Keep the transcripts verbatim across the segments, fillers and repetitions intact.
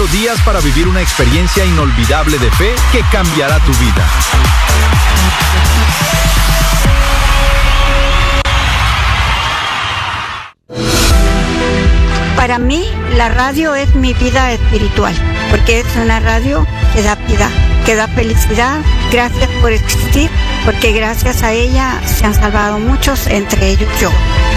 Cuatro días para vivir una experiencia inolvidable de fe que cambiará tu vida. Para mí, la radio es mi vida espiritual, porque es una radio que da vida, que da felicidad. Gracias por existir, porque gracias a ella se han salvado muchos, entre ellos yo.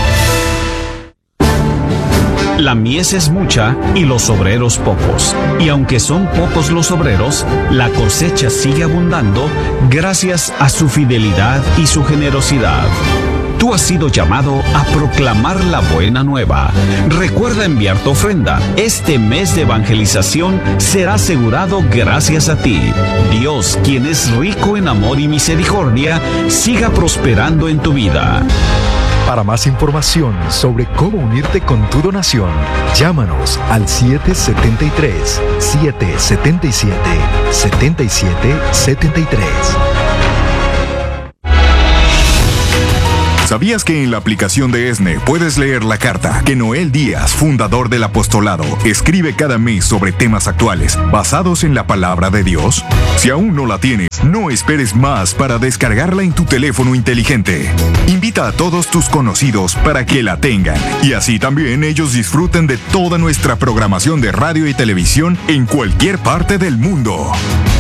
La mies es mucha y los obreros pocos. Y aunque son pocos los obreros, la cosecha sigue abundando gracias a su fidelidad y su generosidad. Tú has sido llamado a proclamar la buena nueva. Recuerda enviar tu ofrenda. Este mes de evangelización será asegurado gracias a ti. Dios, quien es rico en amor y misericordia, siga prosperando en tu vida. Para más información sobre cómo unirte con tu donación, llámanos al siete siete tres, siete siete siete, siete siete siete tres. ¿Sabías que en la aplicación de ESNE puedes leer la carta que Noel Díaz, fundador del apostolado, escribe cada mes sobre temas actuales basados en la palabra de Dios? Si aún no la tienes, no esperes más para descargarla en tu teléfono inteligente. Invita a todos tus conocidos para que la tengan y así también ellos disfruten de toda nuestra programación de radio y televisión en cualquier parte del mundo.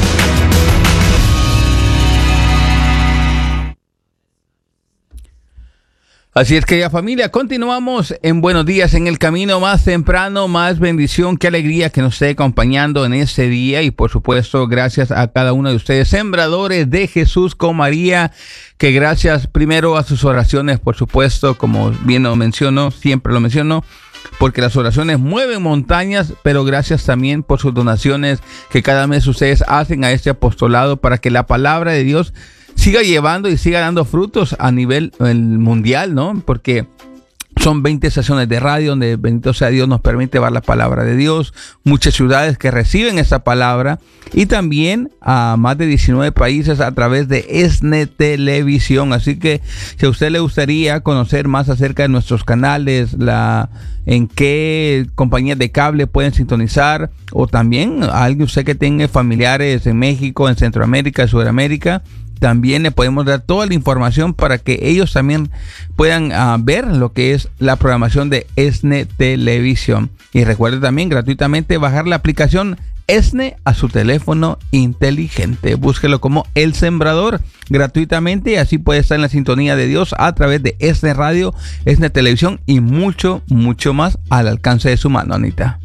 Así es, querida familia, continuamos en Buenos Días en el Camino, más temprano, más bendición, qué alegría que nos esté acompañando en este día y por supuesto gracias a cada uno de ustedes, sembradores de Jesús con María, que gracias primero a sus oraciones, por supuesto, como bien lo menciono, siempre lo menciono, porque las oraciones mueven montañas, pero gracias también por sus donaciones que cada mes ustedes hacen a este apostolado para que la palabra de Dios siga llevando y siga dando frutos a nivel el mundial, ¿no? Porque son veinte estaciones de radio donde, bendito sea Dios, nos permite llevar la palabra de Dios. Muchas ciudades que reciben esa palabra y también a más de diecinueve países a través de ESNE Televisión. Así que si a usted le gustaría conocer más acerca de nuestros canales, la en qué compañías de cable pueden sintonizar o también a alguien usted que tenga familiares en México, en Centroamérica, en Sudamérica, también le podemos dar toda la información para que ellos también puedan uh, ver lo que es la programación de ESNE Televisión. Y recuerde también gratuitamente bajar la aplicación ESNE a su teléfono inteligente. Búsquelo como El Sembrador gratuitamente y así puede estar en la sintonía de Dios a través de ESNE Radio, ESNE Televisión y mucho, mucho más al alcance de su mano, Anita.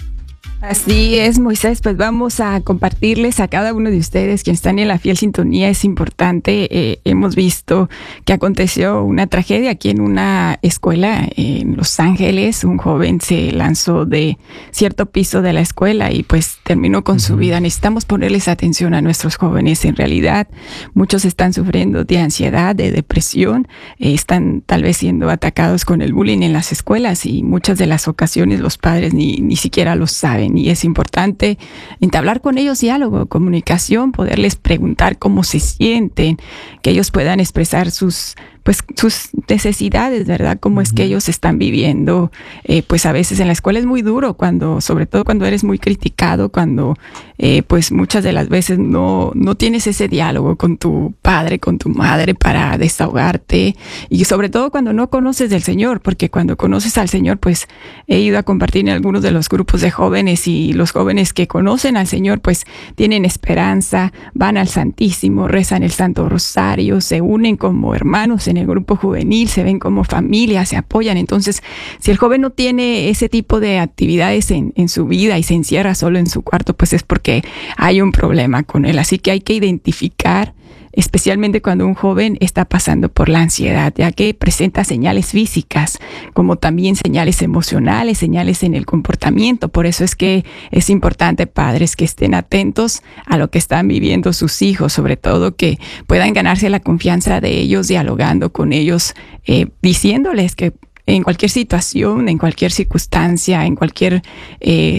Así es, Moisés, pues vamos a compartirles a cada uno de ustedes quienes están en la fiel sintonía. Es importante, eh, hemos visto que aconteció una tragedia aquí en una escuela en Los Ángeles. Un joven se lanzó de cierto piso de la escuela y pues terminó con uh-huh. su vida. Necesitamos ponerles atención a nuestros jóvenes. En realidad, muchos están sufriendo de ansiedad, de depresión, eh, están tal vez siendo atacados con el bullying en las escuelas y muchas de las ocasiones los padres ni, ni siquiera lo saben. Y es importante entablar con ellos diálogo, comunicación, poderles preguntar cómo se sienten, que ellos puedan expresar sus pues sus necesidades, ¿verdad? Cómo uh-huh. es que ellos están viviendo. Eh, pues a veces en la escuela es muy duro, cuando, sobre todo cuando eres muy criticado, cuando eh, pues muchas de las veces no, no tienes ese diálogo con tu padre, con tu madre para desahogarte, y sobre todo cuando no conoces del Señor, porque cuando conoces al Señor, pues he ido a compartir en algunos de los grupos de jóvenes y los jóvenes que conocen al Señor, pues tienen esperanza, van al Santísimo, rezan el Santo Rosario, se unen como hermanos en el grupo juvenil, se ven como familia, se apoyan. Entonces, si el joven no tiene ese tipo de actividades en, en su vida y se encierra solo en su cuarto, pues es porque hay un problema con él. Así que hay que identificar, especialmente cuando un joven está pasando por la ansiedad, ya que presenta señales físicas, como también señales emocionales, señales en el comportamiento. Por eso es que es importante, padres, que estén atentos a lo que están viviendo sus hijos, sobre todo que puedan ganarse la confianza de ellos, dialogando con ellos, eh, diciéndoles que en cualquier situación, en cualquier circunstancia, en cualquier eh,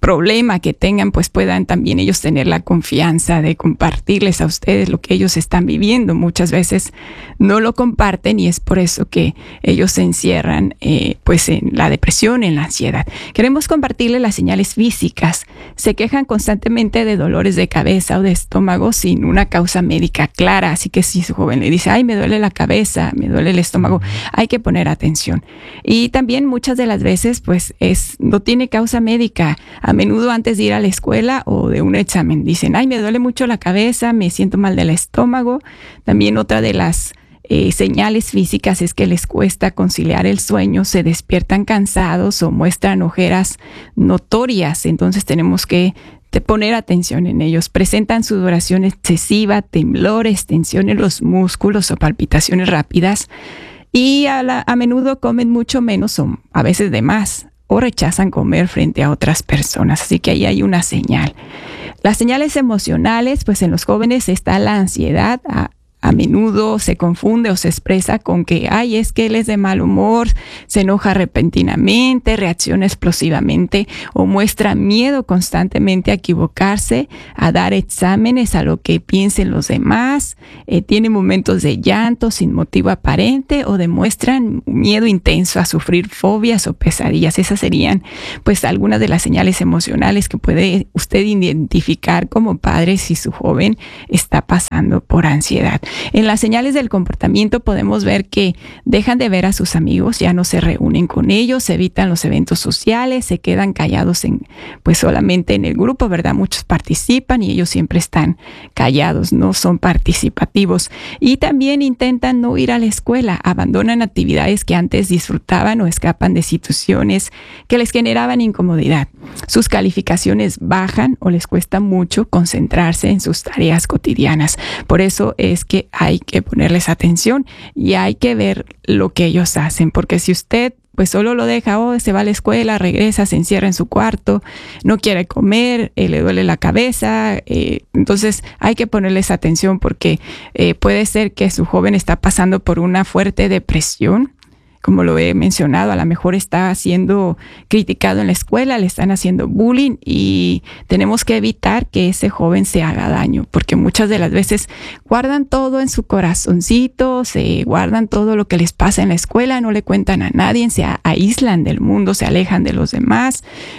problema que tengan, pues puedan también ellos tener la confianza de compartirles a ustedes lo que ellos están viviendo. Muchas veces no lo comparten y es por eso que ellos se encierran eh, pues en la depresión, en la ansiedad. Queremos compartirles las señales físicas. Se quejan constantemente de dolores de cabeza o de estómago sin una causa médica clara, así que si su joven le dice, ay, me duele la cabeza, me duele el estómago, hay que poner atención. Y también muchas de las veces pues es no tiene causa médica. A menudo antes de ir a la escuela o de un examen dicen, ay, me duele mucho la cabeza, me siento mal del estómago. También otra de las eh, señales físicas es que les cuesta conciliar el sueño, se despiertan cansados o muestran ojeras notorias. Entonces tenemos que poner atención en ellos. Presentan sudoración excesiva, temblores, tensión en los músculos o palpitaciones rápidas. Y a, la, a menudo comen mucho menos o a veces de más, o rechazan comer frente a otras personas. Así que ahí hay una señal. Las señales emocionales, pues en los jóvenes está la ansiedad. A, a menudo se confunde o se expresa con que, ay, es que él es de mal humor, se enoja repentinamente, reacciona explosivamente o muestra miedo constantemente a equivocarse, a dar exámenes, a lo que piensen los demás, eh, tiene momentos de llanto sin motivo aparente o demuestran miedo intenso a sufrir fobias o pesadillas. Esas serían pues algunas de las señales emocionales que puede usted identificar como padre si su joven está pasando por ansiedad. En las señales del comportamiento podemos ver que dejan de ver a sus amigos, ya no se reúnen con ellos, evitan los eventos sociales, se quedan callados en, pues solamente en el grupo, ¿verdad? Muchos participan y ellos siempre están callados, no son participativos. Y también intentan no ir a la escuela, abandonan actividades que antes disfrutaban o escapan de situaciones que les generaban incomodidad. Sus calificaciones bajan o les cuesta mucho concentrarse en sus tareas cotidianas. Por eso es que hay que ponerles atención y hay que ver lo que ellos hacen, porque si usted pues solo lo deja, oh, se va a la escuela, regresa, se encierra en su cuarto, no quiere comer, eh, le duele la cabeza, eh, entonces hay que ponerles atención porque eh, puede ser que su joven está pasando por una fuerte depresión. Como lo he mencionado, a lo mejor está siendo criticado en la escuela, le están haciendo bullying y tenemos que evitar que ese joven se haga daño, porque muchas de las veces guardan todo en su corazoncito, se guardan todo lo que les pasa en la escuela, no le cuentan a nadie, se aíslan del mundo, se alejan de los demás,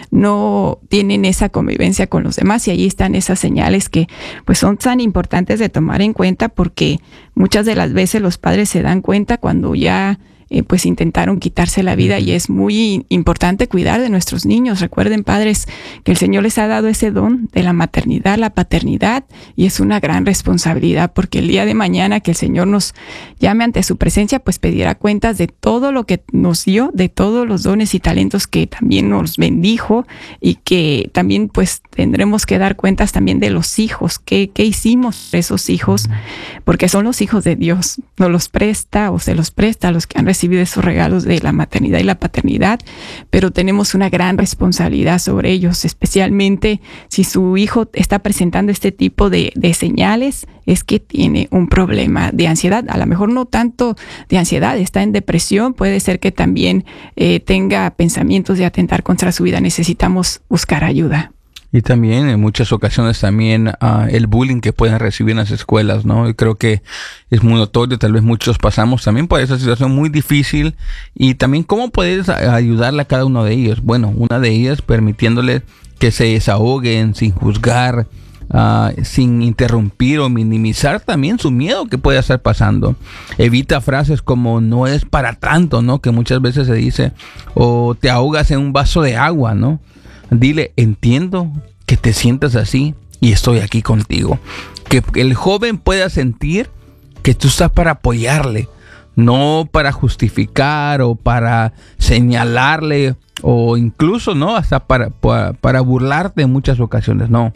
no tienen esa convivencia con los demás y ahí están esas señales que pues son tan importantes de tomar en cuenta porque muchas de las veces los padres se dan cuenta cuando ya Eh, pues intentaron quitarse la vida y es muy importante cuidar de nuestros niños. Recuerden, padres, que el Señor les ha dado ese don de la maternidad, la paternidad y es una gran responsabilidad porque el día de mañana que el Señor nos llame ante su presencia, pues pedirá cuentas de todo lo que nos dio, de todos los dones y talentos que también nos bendijo y que también pues tendremos que dar cuentas también de los hijos, qué, qué hicimos por esos hijos, porque son los hijos de Dios, nos los presta o se los presta a los que han recibido esos regalos de la maternidad y la paternidad, pero tenemos una gran responsabilidad sobre ellos, especialmente si su hijo está presentando este tipo de, de señales, es que tiene un problema de ansiedad, a lo mejor no tanto de ansiedad, está en depresión, puede ser que también eh, tenga pensamientos de atentar contra su vida, necesitamos buscar ayuda. Y también en muchas ocasiones también uh, el bullying que pueden recibir en las escuelas, ¿no? Y creo que es muy notorio, tal vez muchos pasamos también por esa situación muy difícil y también cómo puedes ayudarle a cada uno de ellos. Bueno, una de ellas permitiéndole que se desahoguen sin juzgar, uh, sin interrumpir o minimizar también su miedo que puede estar pasando. Evita frases como no es para tanto, ¿no? Que muchas veces se dice, o te ahogas en un vaso de agua, ¿no? Dile, entiendo que te sientas así y estoy aquí contigo. Que el joven pueda sentir que tú estás para apoyarle, no para justificar o para señalarle o incluso, ¿no? Hasta para, para, para burlarte en muchas ocasiones, no.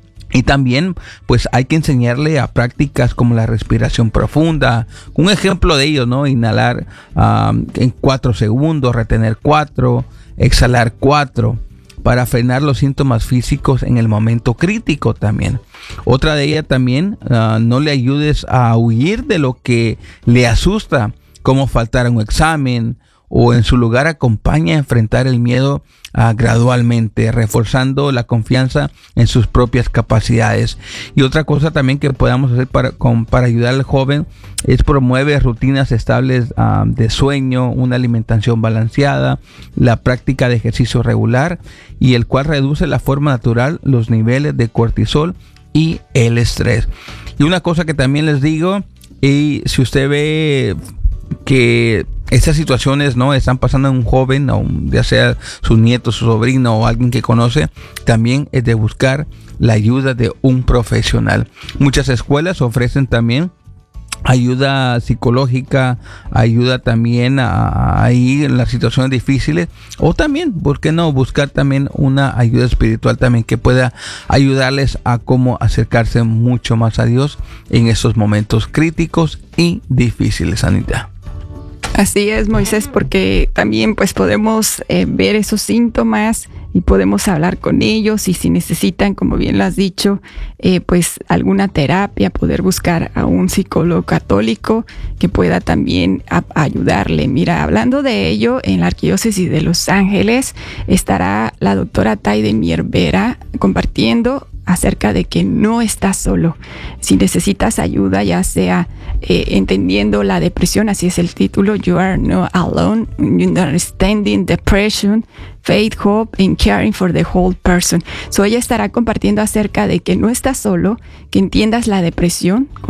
Y también, pues hay que enseñarle a prácticas como la respiración profunda. Un ejemplo de ello, ¿no? Inhalar um, en cuatro segundos, retener cuatro, exhalar cuatro. Para frenar los síntomas físicos en el momento crítico también. Otra de ellas también, uh, no le ayudes a huir de lo que le asusta, como faltar a un examen o en su lugar acompaña a enfrentar el miedo uh, gradualmente, reforzando la confianza en sus propias capacidades. Y otra cosa también que podamos hacer para, con, para ayudar al joven es promueve rutinas estables uh, de sueño, una alimentación balanceada, la práctica de ejercicio regular, y el cual reduce la forma natural los niveles de cortisol y el estrés. Y una cosa que también les digo, y si usted ve que estas situaciones no están pasando a un joven, o ya sea su nieto, su sobrino o alguien que conoce, también es de buscar la ayuda de un profesional. Muchas escuelas ofrecen también ayuda psicológica, ayuda también a, a ir en las situaciones difíciles, o también, ¿por qué no?, buscar también una ayuda espiritual también que pueda ayudarles a cómo acercarse mucho más a Dios en esos momentos críticos y difíciles, Anita. Así es, Moisés, porque también pues podemos eh, ver esos síntomas y podemos hablar con ellos, y si necesitan, como bien lo has dicho, eh, pues alguna terapia, poder buscar a un psicólogo católico que pueda también a, ayudarle. Mira, hablando de ello, en la Arquidiócesis de Los Ángeles estará la doctora Taide Miervera compartiendo acerca de que no estás solo. Si necesitas ayuda, ya sea eh, entendiendo la depresión, así es el título, You Are Not Alone, Understanding Depression, Faith, Hope, and Caring for the Whole Person. So ella estará compartiendo acerca de que no estás solo, que entiendas la depresión